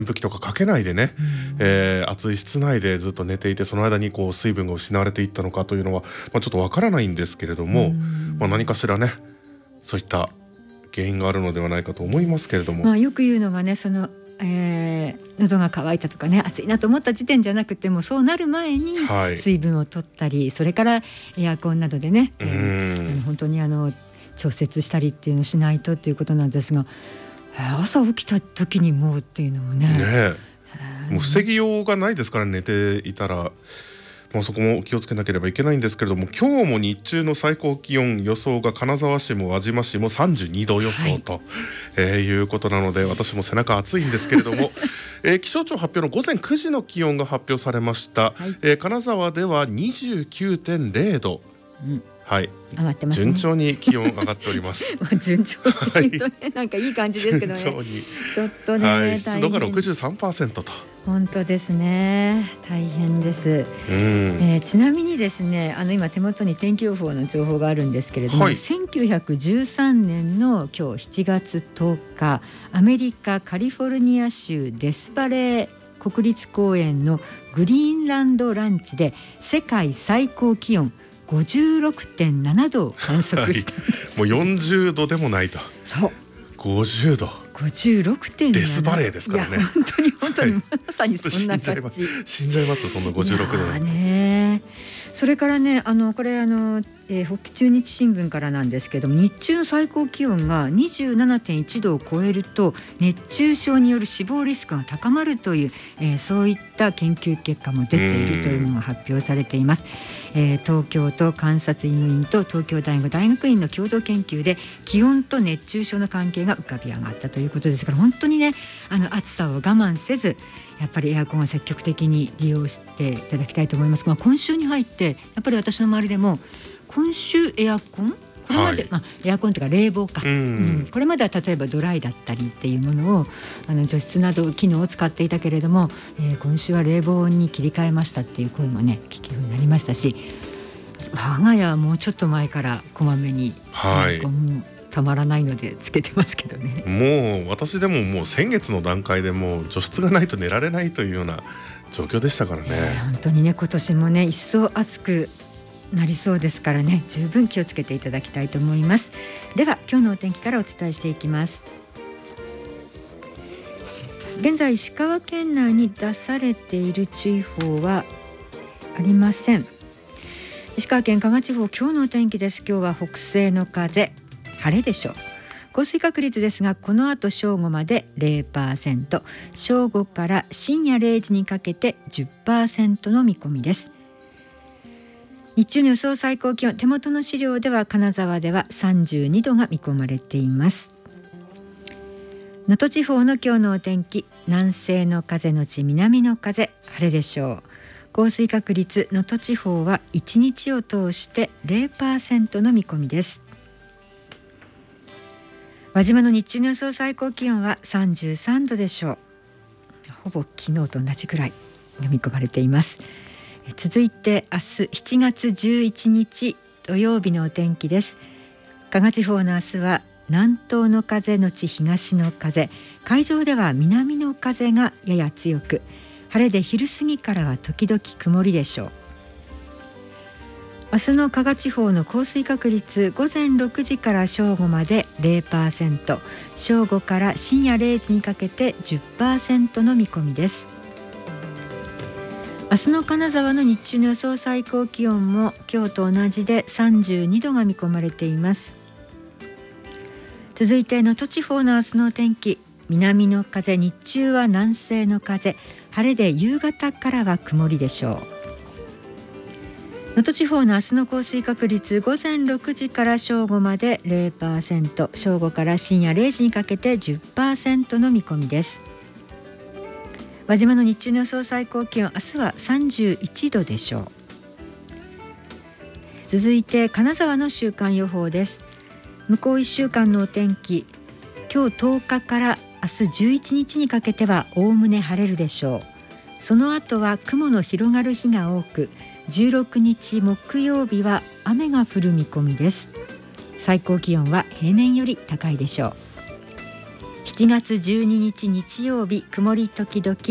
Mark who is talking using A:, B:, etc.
A: 扇風機とかかけないでね、暑い室内でずっと寝ていて、その間にこう水分が失われていったのかというのは、ちょっとわからないんですけれども、何かしらねそういった原因があるのではないかと思いますけれども、
B: よく言うのがね、喉が渇いたとかね、暑いなと思った時点じゃなくても、そうなる前に水分を取ったり、それからエアコンなどでね、本当に調節したりっていうのをしないとっていうことなんですが、朝起きた時にもうっていうのもね、
A: もう防ぎようがないですから、寝ていたら。そこも気をつけなければいけないんですけれども、今日も日中の最高気温予想が金沢市も輪島市も32度予想と、いうことなので、私も背中暑いんですけれども、気象庁発表の午前9時の気温が発表されました。金沢では 29.0 度、
B: 上がってますね。
A: 順調に気温上がっております。
B: 順調って言うとね、なんかいい感じですけどね。ちょっとね、
A: 湿度が 63% と。
B: 本当ですね、大変です。ちなみにですね、今手元に天気予報の情報があるんですけれども、1913年の今日7月10日、アメリカカリフォルニア州デスバレー国立公園のグリーンランドランチで世界最高気温56.7 度を観測したんです。
A: もう40度でもないと。
B: そう、
A: 50度、
B: 56.7
A: デスバレーですからね。
B: 本当にまさにそんな感じ。
A: 死んじゃいます、そんな56度なんて
B: ね。それからね、これ北中日新聞からなんですけども、日中の最高気温が 27.1 度を超えると熱中症による死亡リスクが高まるという、そういった研究結果も出ているというのが発表されています。東京都監察医務院と東京大学大学院の共同研究で気温と熱中症の関係が浮かび上がったということですから、本当にね、暑さを我慢せず、やっぱりエアコンを積極的に利用していただきたいと思いますが、今週に入ってやっぱり私の周りでも今週エアコン、これまで、エアコンというか冷房か、これまでは例えばドライだったりっていうものを除湿など機能を使っていたけれども、今週は冷房に切り替えましたっていう声もね聞くようになりましたし、我が家はもうちょっと前からこまめにエアコンたまらないのでつけてますけどね。
A: もう私でももう先月の段階でもう除湿がないと寝られないというような状況でしたからね。
B: 本当にね、今年もね一層暑くなりそうですからね、十分気をつけていただきたいと思います。では今日のお天気からお伝えしていきます。現在石川県内に出されている注意報はありません。石川県加賀地方、今日のお天気です。今日は北西の風、晴れでしょう。降水確率ですが、この後正午まで 0%、 正午から深夜0時にかけて 10% の見込みです。日中の予想最高気温、手元の資料では金沢では32度が見込まれています。能登地方の今日のお天気、南西の風のち南の風、晴れでしょう。降水確率、能登地方は1日を通して 0% の見込みです。輪島の日中の予想最高気温は33度でしょう。ほぼ昨日と同じくらいが見込まれています。続いて明日7月11日土曜日のお天気です。加賀地方の明日は南東の風のち東の風、海上では南の風がやや強く、晴れで昼過ぎからは時々曇りでしょう。明日の加賀地方の降水確率、午前6時から正午まで 0%、 正午から深夜0時にかけて 10% の見込みです。明日の金沢の日中の予想最高気温も今日と同じで32度が見込まれています。続いて能登地方の明日のお天気、南の風、日中は南西の風、晴れで夕方からは曇りでしょう。能登地方の明日の降水確率、午前6時から正午まで 0%、 正午から深夜0時にかけて 10% の見込みです。輪島の日中の予想最高気温、明日は31度でしょう。続いて金沢の週間予報です。向こう1週間のお天気、今日10日から明日11日にかけてはおおむね晴れるでしょう。その後は雲の広がる日が多く、16日木曜日は雨が降る見込みです。最高気温は平年より高いでしょう。 7月12日日曜日、曇り時々